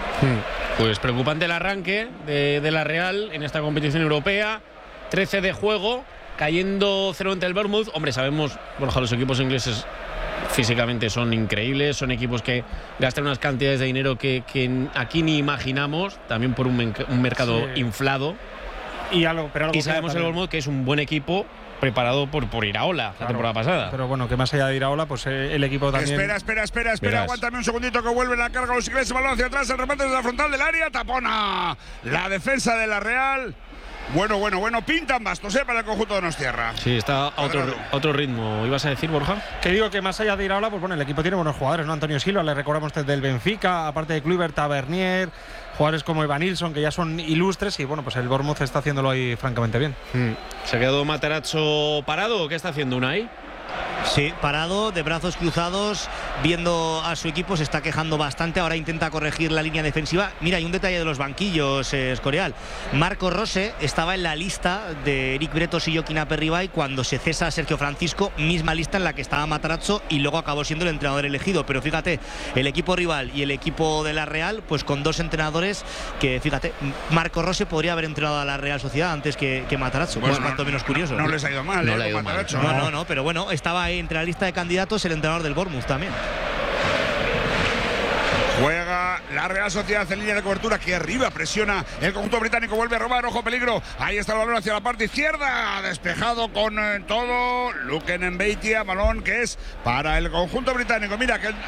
Pues preocupante el arranque de, de la Real en esta competición europea. trece de juego, cayendo cero ante el Bournemouth. Hombre, sabemos, bueno, los equipos ingleses físicamente son increíbles, son equipos que gastan unas cantidades de dinero que, que aquí ni imaginamos, también por un, un mercado Sí. inflado. Y, algo, pero algo Y sabemos el también. Bournemouth que es un buen equipo preparado por, por Iraola la Claro. temporada pasada. Pero bueno, que más allá de Iraola, pues eh, el equipo también. Espera, espera, espera, espera. Verás. Aguántame un segundito que vuelve la carga los ingleses. Balón hacia atrás, el remate desde la frontal del área. Tapona la defensa de la Real. Bueno, bueno, bueno. Pintan bastos, ¿eh? Para el conjunto de Donostierra. Sí, está a otro, a otro ritmo. ¿Ibas a decir, Borja? Que digo que más allá de Iraola, pues bueno, el equipo tiene buenos jugadores, ¿no? Antonio Silva, le recordamos desde el Benfica, aparte de Kluivert, Tavernier, jugadores como Evanilson, que ya son ilustres, y bueno, pues el Bournemouth está haciéndolo ahí francamente bien. ¿Se ha quedado Matarazzo parado o qué está haciendo Unai? Sí, parado, de brazos cruzados, viendo a su equipo, se está quejando bastante, ahora intenta corregir la línea defensiva. Mira, hay un detalle de los banquillos, eh, Escorial. Marco Rose estaba en la lista de Eric Bretos y Joaquín Aperribay cuando se cesa a Sergio Francisco, misma lista en la que estaba Matarazzo y luego acabó siendo el entrenador elegido. Pero fíjate, el equipo rival y el equipo de la Real, pues con dos entrenadores que, fíjate, Marco Rose podría haber entrenado a la Real Sociedad antes que, que Matarazzo. Bueno, Pues cuanto no, menos curioso. No, no les ha ido mal, No ¿eh? le ha ido Con mal. Matarazzo. No, no, no, pero bueno, estaba ahí entre la lista de candidatos el entrenador del Bournemouth también. Juega la Real Sociedad en línea de cobertura, que arriba presiona el conjunto británico, vuelve a robar, ojo peligro, ahí está el balón hacia la parte izquierda, despejado con eh, todo Luken Mbeitia, balón que es para el conjunto británico. Mira que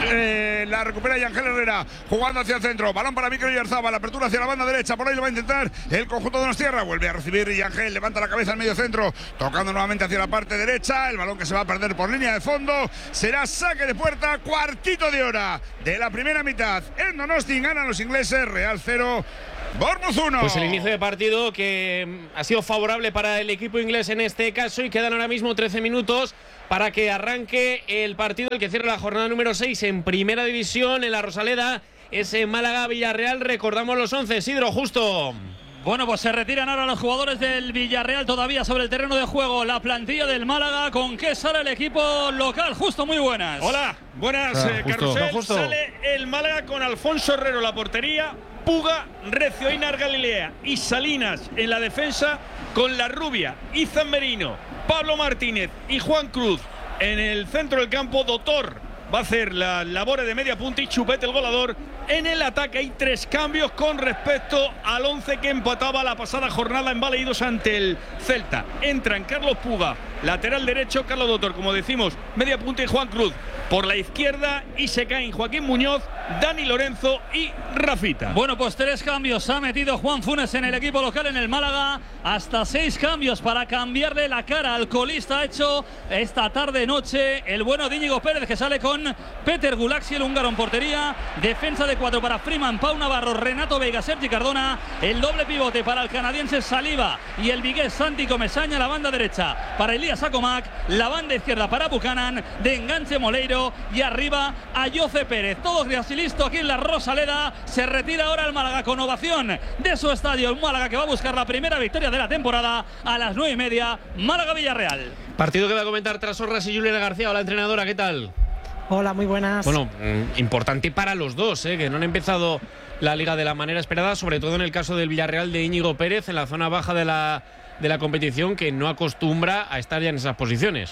eh, la recupera Yangel Herrera, jugando hacia el centro, balón para Mikel Oyarzabal, la apertura hacia la banda derecha, por ahí lo va a intentar el conjunto de Donostierra, vuelve a recibir Yangel, levanta la cabeza al medio centro, tocando nuevamente hacia la parte derecha, el balón que se va a perder por línea de fondo, será saque de puerta, cuartito de hora de la primera mitad. En Donosti ganan los ingleses, Real cero, Bournemouth uno. Pues el inicio de partido que ha sido favorable para el equipo inglés en este caso, y quedan ahora mismo trece minutos para que arranque el partido, el que cierra la jornada número seis en Primera División en la Rosaleda. Es en Málaga-Villarreal, recordamos los once, Isidro, justo. Bueno, pues se retiran ahora los jugadores del Villarreal todavía sobre el terreno de juego. La plantilla del Málaga, ¿con qué sale el equipo local? Justo, muy buenas. Hola, buenas, Ah, eh, justo. Carrusel. No, justo. Sale el Málaga con Alfonso Herrero en la portería, Puga, Recio, Einar Galilea y Salinas en la defensa, con La Rubia, Izan Merino, Pablo Martínez y Juan Cruz en el centro del campo. Doctor va a hacer las labores de media punta y Chupete el goleador. En el ataque hay tres cambios con respecto al once que empataba la pasada jornada en Baleidos ante el Celta. Entran Carlos Puga, lateral derecho, Carlos Doctor, como decimos, media punta, y Juan Cruz por la izquierda, y se caen Joaquín Muñoz, Dani Lorenzo y Rafita. Bueno, pues tres cambios ha metido Juan Funes en el equipo local en el Málaga. Hasta seis cambios para cambiarle la cara al colista. Ha hecho esta tarde-noche el bueno de Íñigo Pérez, que sale con Peter Gulaxi, el húngaro, en portería. Defensa de cuatro para Freeman, Pau Navarro, Renato Veiga, Sergi Cardona. El doble pivote para el canadiense Saliba y el vigués Santi Comesaña. La banda derecha para Elías Acomac. La banda izquierda para Buchanan. De enganche Moleiro. Y arriba a Jose Pérez. Todos casi listo aquí en la Rosaleda. Se retira ahora el Málaga con ovación de su estadio. El Málaga que va a buscar la primera victoria de la temporada a las nueve y media. Málaga-Villarreal. Partido que va a comentar Trasorras y Juliana García. Hola, entrenadora, ¿qué tal? Hola, muy buenas. Bueno, mm, importante para los dos, ¿eh? Que no han empezado la liga de la manera esperada, sobre todo en el caso del Villarreal de Íñigo Pérez, en la zona baja de la, de la competición, que no acostumbra a estar ya en esas posiciones.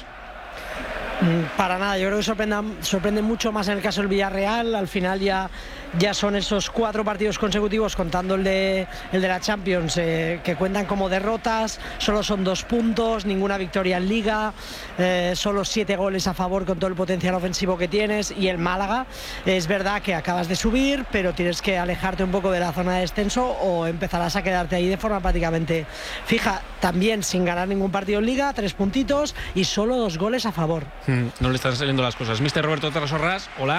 Para nada, yo creo que sorprende, sorprende mucho más en el caso del Villarreal. Al final ya, ya son esos cuatro partidos consecutivos, contando el de, el de la Champions, eh, que cuentan como derrotas. Solo son dos puntos, ninguna victoria en Liga, eh, solo siete goles a favor con todo el potencial ofensivo que tienes. Y el Málaga, es verdad que acabas de subir, pero tienes que alejarte un poco de la zona de descenso o empezarás a quedarte ahí de forma prácticamente fija. También sin ganar ningún partido en Liga, tres puntitos y solo dos goles a favor. No le están saliendo las cosas. mister Roberto Trasorras, hola.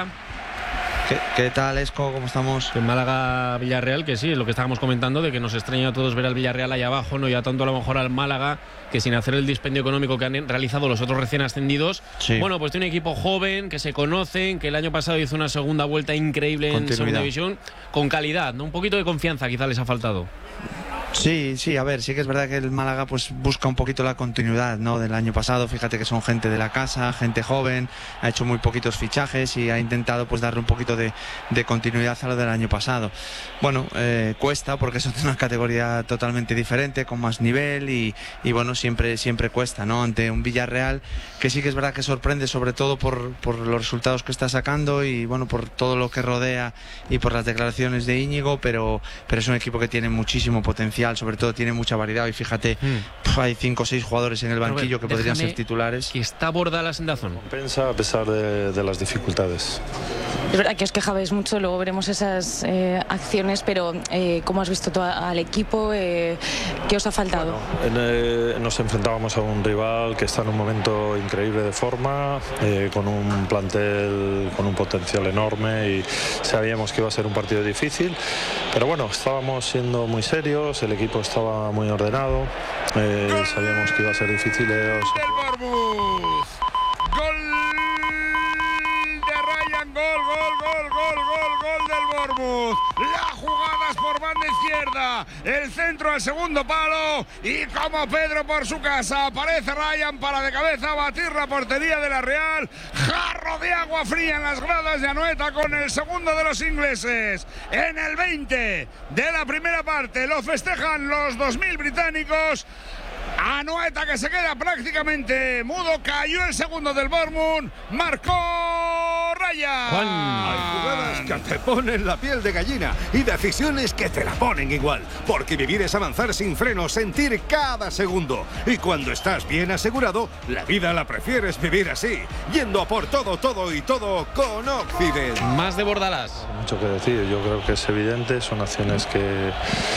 ¿Qué, ¿Qué tal, Esco? ¿Cómo estamos? En Málaga-Villarreal, que sí, lo que estábamos comentando, de que nos extraña a todos ver al Villarreal ahí abajo, no ya tanto a lo mejor al Málaga, que sin hacer el dispendio económico que han realizado los otros recién ascendidos, sí. Bueno, pues tiene un equipo joven, que se conocen, que el año pasado hizo una segunda vuelta increíble en segunda división, con calidad, ¿no? Un poquito de confianza quizá les ha faltado. Sí, sí, a ver, sí que es verdad que el Málaga pues busca un poquito la continuidad, ¿no? Del año pasado. Fíjate que son gente de la casa, gente joven, ha hecho muy poquitos fichajes y ha intentado pues darle un poquito de, de continuidad a lo del año pasado. Bueno, eh, cuesta porque son de una categoría totalmente diferente, con más nivel y, y bueno, siempre, siempre cuesta, ¿no? Ante un Villarreal que sí que es verdad que sorprende, sobre todo por, por los resultados que está sacando y bueno, por todo lo que rodea y por las declaraciones de Íñigo, pero, pero es un equipo que tiene muchísimo potencial, sobre todo tiene mucha variedad y fíjate, mm. pf, hay cinco o seis jugadores en el banquillo Robert, que podrían déjame, ser titulares. Que está Bordalas en Dazón. Compensa a pesar de, de las dificultades. Es verdad que os quejabais mucho, luego veremos esas eh, acciones, pero eh, ¿cómo has visto tú al equipo? Eh, ¿Qué os ha faltado? Bueno, en, eh, nos enfrentábamos a un rival que está en un momento increíble de forma, eh, con un plantel con un potencial enorme y sabíamos que iba a ser un partido difícil, pero bueno, estábamos siendo muy serios, el equipo estaba muy ordenado, eh, sabíamos que iba a ser difícil. Eh, Del Bournemouth. Gol de Ryan, gol, gol, gol, gol, gol, gol del Bournemouth. La jugada es por banda izquierda, el centro al segundo palo y como Pedro por su casa aparece Ryan para de cabeza batir la portería de la Real. Jarro de agua fría en las gradas de Anoeta con el segundo de los ingleses. En el veinte de la primera parte lo festejan los dos mil británicos. Anoeta, que se queda prácticamente mudo, cayó el segundo del Bournemouth, marcó Ryan. Ryan. Juan. Hay jugadas que te ponen la piel de gallina y decisiones que te la ponen igual. Porque vivir es avanzar sin freno, sentir cada segundo. Y cuando estás bien asegurado, la vida la prefieres vivir así. Yendo a por todo, todo y todo con Occident. Más de Bordalás. Mucho que decir, yo creo que es evidente, son acciones que,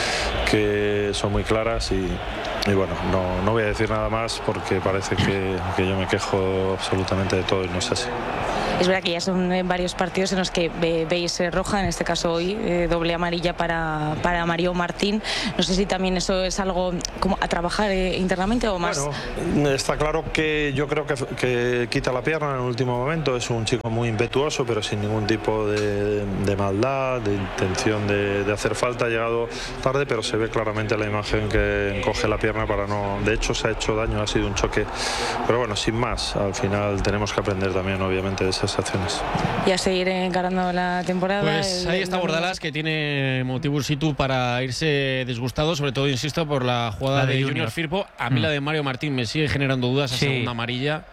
que son muy claras y, y bueno, no, no voy a decir nada más porque parece que, que yo me quejo absolutamente de todo y no es así. Es verdad que ya son varios partidos en los que ve, veis eh, roja, en este caso hoy, eh, doble amarilla para, para Mario Martín. No sé si también eso es algo como a trabajar eh, internamente o más. Bueno, está claro que yo creo que, que quita la pierna en el último momento. Es un chico muy impetuoso, pero sin ningún tipo de, de maldad, de intención de, de hacer falta. Ha llegado tarde, pero se ve claramente la imagen que encoge la pierna para no... De hecho, se ha hecho daño, ha sido un choque. Pero bueno, sin más, al final tenemos que aprender también, obviamente, de esas acciones. Y a seguir encarando la temporada. Pues ahí está Bordalás, que tiene motivos situ para irse disgustado, sobre todo, insisto, por la jugada la de, de Junior. Junior Firpo. A mí mm. la de Mario Martín me sigue generando dudas, a sí. segunda amarilla.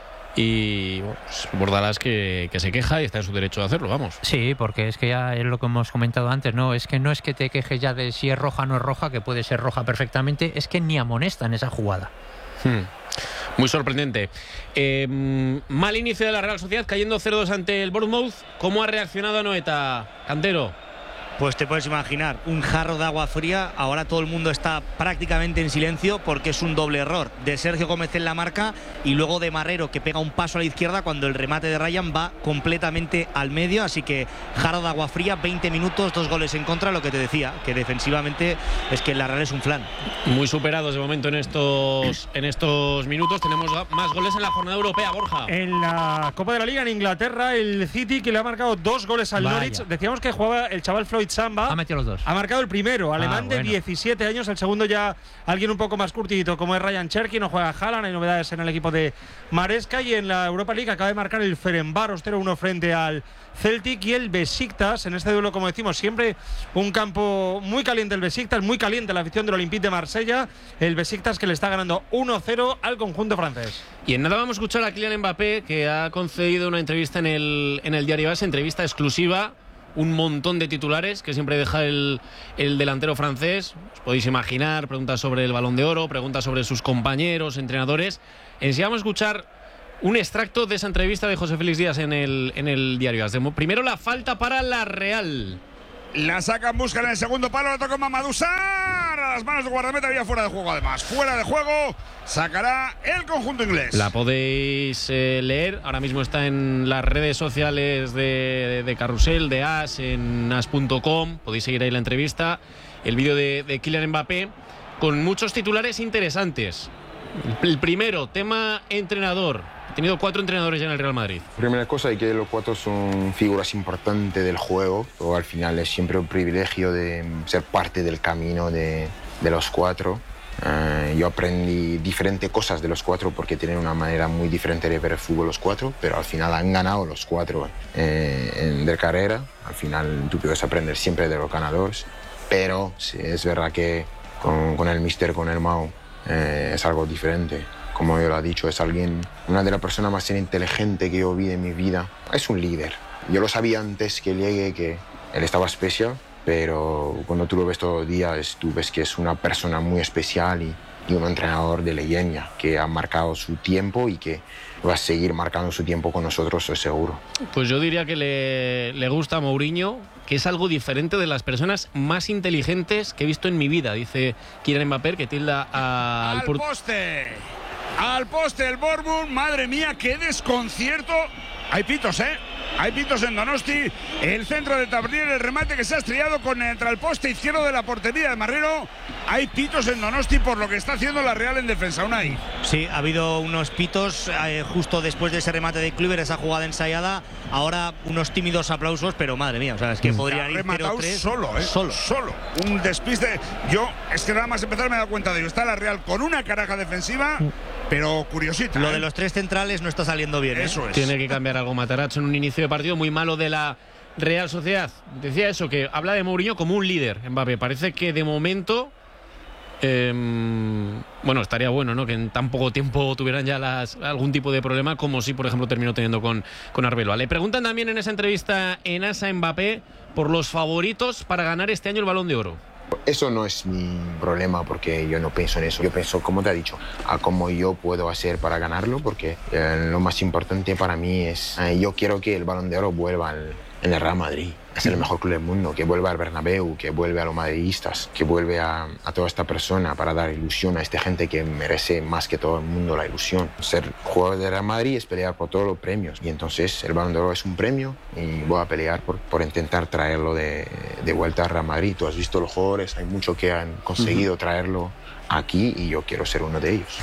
Y bueno, pues Bordalás que, que se queja y está en su derecho de hacerlo, vamos. Sí, porque es que ya es lo que hemos comentado antes, no es que no es que te quejes ya de si es roja o no es roja, que puede ser roja perfectamente, es que ni amonestan esa jugada. Hmm. Muy sorprendente. Eh, mal inicio de la Real Sociedad, cayendo cero dos ante el Bournemouth. ¿Cómo ha reaccionado Anoeta, Cantero? Pues te puedes imaginar, un jarro de agua fría. Ahora todo el mundo está prácticamente en silencio porque es un doble error de Sergio Gómez en la marca y luego de Marrero, que pega un paso a la izquierda cuando el remate de Ryan va completamente al medio. Así que jarro de agua fría, veinte minutos, dos goles en contra. Lo que te decía, que defensivamente es que la Real es un flan. Muy superados de momento en estos, en estos minutos. Tenemos más goles en la jornada europea, Borja. En la Copa de la Liga en Inglaterra, el City, que le ha marcado dos goles al Vaya. Norwich. Decíamos que jugaba el chaval Floyd Samba. Ha metido los dos. Ha marcado el primero, alemán ah, bueno. de diecisiete años. El segundo ya alguien un poco más curtidito, como es Ryan Cherky. No juega Haaland, hay novedades en el equipo de Maresca. Y en la Europa League acaba de marcar el Ferencváros cero uno frente al Celtic y el Besiktas. En este duelo, como decimos, siempre un campo muy caliente el Besiktas, muy caliente la afición del Olympique de Marsella. El Besiktas que le está ganando uno cero al conjunto francés. Y en nada vamos a escuchar a Kylian Mbappé, que ha concedido una entrevista en el, en el Diario AS, entrevista exclusiva. Un montón de titulares que siempre deja el, el delantero francés. Os podéis imaginar, preguntas sobre el Balón de Oro, preguntas sobre sus compañeros, entrenadores. Enseguida vamos a escuchar un extracto de esa entrevista de José Félix Díaz en el, en el Diario AS. Primero la falta para la Real. La sacan, buscan en el segundo palo, la toca Mamadou Sarr. A las manos de guardameta, había fuera de juego además. Fuera de juego, sacará el conjunto inglés. La podéis eh, leer, ahora mismo está en las redes sociales de, de, de Carrusel, de As, en as punto com. Podéis seguir ahí la entrevista. El vídeo de, de Kylian Mbappé, con muchos titulares interesantes. El primero, tema entrenador. Ha tenido cuatro entrenadores ya en el Real Madrid. Primera cosa es que los cuatro son figuras importantes del juego. Pero al final es siempre un privilegio de ser parte del camino de, de los cuatro. Uh, yo aprendí diferentes cosas de los cuatro porque tienen una manera muy diferente de ver el fútbol los cuatro, pero al final han ganado los cuatro eh, en de carrera. Al final tú puedes aprender siempre de los ganadores, pero sí, es verdad que con, con el míster, con el Mau, eh, es algo diferente. Como yo lo he dicho, es alguien, una de las personas más inteligentes que yo vi en mi vida. Es un líder. Yo lo sabía antes que llegue que él estaba especial, pero cuando tú lo ves todos los días, tú ves que es una persona muy especial y, y un entrenador de leyenda que ha marcado su tiempo y que va a seguir marcando su tiempo con nosotros, estoy seguro. Pues yo diría que le, le gusta a Mourinho, que es algo diferente de las personas más inteligentes que he visto en mi vida, dice Kylian Mbappé, que tilda a, al, al poste. Al poste el Bournemouth, madre mía, qué desconcierto. Hay pitos, ¿eh? Hay pitos en Donosti. El centro de Tavernier, el remate que se ha estrellado contra el poste izquierdo de la portería de Marrero. Hay pitos en Donosti por lo que está haciendo la Real en defensa. Unai. Sí, ha habido unos pitos eh, justo después de ese remate de Kluivert, esa jugada ensayada. Ahora unos tímidos aplausos, pero madre mía, o sea, es que podrían ir cero tres. Solo, ¿eh? Solo. Solo. Un despiste. Yo, es que nada más empezar me he dado cuenta de ello. Está la Real con una caraja defensiva, pero curiosita. Lo ¿eh? de los tres centrales no está saliendo bien. Eso ¿eh? es. Tiene que cambiar algo Matarazzo en un inicio de partido muy malo de la Real Sociedad. Decía eso, que habla de Mourinho como un líder, Mbappé. Parece que de momento Eh, bueno, estaría bueno, ¿no?, que en tan poco tiempo tuvieran ya las, algún tipo de problema, como si, por ejemplo, terminó teniendo con, con Arbeloa. Le preguntan también en esa entrevista en Asa Mbappé por los favoritos para ganar este año el Balón de Oro. Eso no es mi problema porque yo no pienso en eso. Yo pienso, como te he dicho, a cómo yo puedo hacer para ganarlo, porque eh, lo más importante para mí es, eh, yo quiero que el Balón de Oro vuelva al, en el Real Madrid. Es el mejor club del mundo, que vuelva al Bernabéu, que vuelva a los madridistas, que vuelve a, a toda esta persona para dar ilusión a esta gente que merece más que todo el mundo la ilusión. Ser jugador de Real Madrid es pelear por todos los premios y entonces el Balón de Oro es un premio y voy a pelear por, por intentar traerlo de, de vuelta a Real Madrid. Tú has visto los jugadores, hay muchos que han conseguido traerlo aquí y yo quiero ser uno de ellos.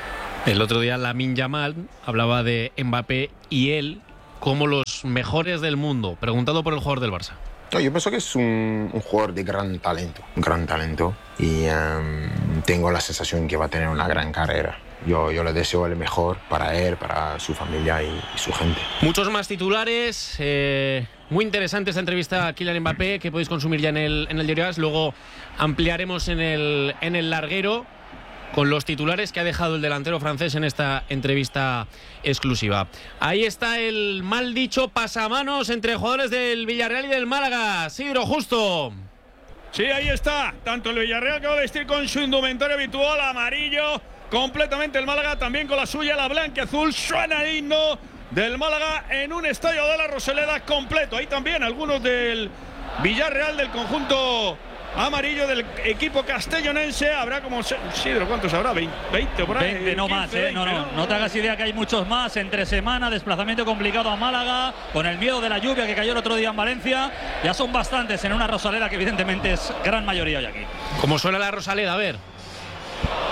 El otro día Lamine Yamal hablaba de Mbappé y él como los mejores del mundo, preguntado por el jugador del Barça. No, yo pienso que es un, un jugador de gran talento, un gran talento y um, tengo la sensación que va a tener una gran carrera. Yo, yo le deseo el mejor para él, para su familia y, y su gente. Muchos más titulares, eh, muy interesante esta entrevista a Kylian Mbappé que podéis consumir ya en el, en el Diario As. Luego ampliaremos en el, en el larguero con los titulares que ha dejado el delantero francés en esta entrevista exclusiva. Ahí está el mal dicho pasamanos entre jugadores del Villarreal y del Málaga. Sidro, justo. Sí, ahí está. Tanto el Villarreal, que va a vestir con su indumentaria habitual, amarillo, completamente el Málaga, también con la suya, la blanca-azul. Suena el himno del Málaga en un estadio de la Rosaleda completo. Ahí también algunos del Villarreal, del conjunto amarillo del equipo castellonense. Habrá como, Sidro, ¿cuántos habrá? veinte o por ahí. veinte, no más, ¿eh? No, no, no te hagas idea que hay muchos más. Entre semana, desplazamiento complicado a Málaga, con el miedo de la lluvia que cayó el otro día en Valencia. Ya son bastantes en una Rosaleda que evidentemente es gran mayoría hoy aquí. ¿Cómo suena la Rosaleda? A ver.